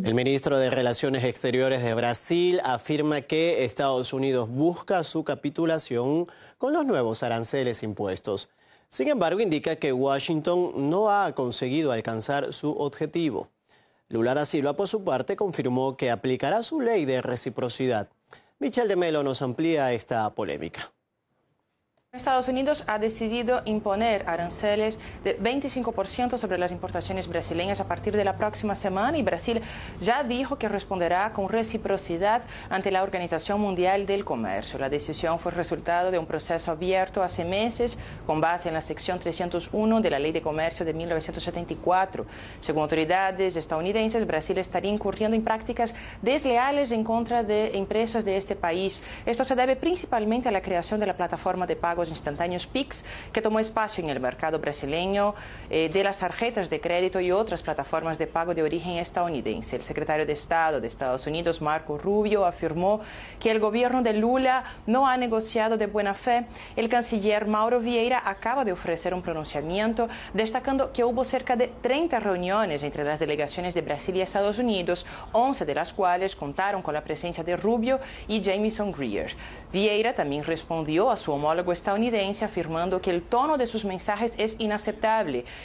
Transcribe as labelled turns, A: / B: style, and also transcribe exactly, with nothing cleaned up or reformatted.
A: El ministro de Relaciones Exteriores de Brasil afirma que Estados Unidos busca su capitulación con los nuevos aranceles impuestos. Sin embargo, indica que Washington no ha conseguido alcanzar su objetivo. Lula da Silva, por su parte, confirmó que aplicará su ley de reciprocidad. Michel de Melo nos amplía esta polémica.
B: Estados Unidos ha decidido imponer aranceles de veinticinco por ciento sobre las importaciones brasileñas a partir de la próxima semana y Brasil ya dijo que responderá con reciprocidad ante la Organización Mundial del Comercio. La decisión fue resultado de un proceso abierto hace meses con base en la sección trescientos uno de la Ley de Comercio de mil novecientos setenta y cuatro. Según autoridades estadounidenses, Brasil estaría incurriendo en prácticas desleales en contra de empresas de este país. Esto se debe principalmente a la creación de la plataforma de pagos instantáneos Pix, que tomó espacio en el mercado brasileño eh, de las tarjetas de crédito y otras plataformas de pago de origen estadounidense. El secretario de Estado de Estados Unidos, Marco Rubio, afirmó que el gobierno de Lula no ha negociado de buena fe. El canciller Mauro Vieira acaba de ofrecer un pronunciamiento destacando que hubo cerca de treinta reuniones entre las delegaciones de Brasil y Estados Unidos, once de las cuales contaron con la presencia de Rubio y Jamieson Greer. Vieira también respondió a su homólogo estadounidense afirmando que el tono de sus mensajes es inaceptable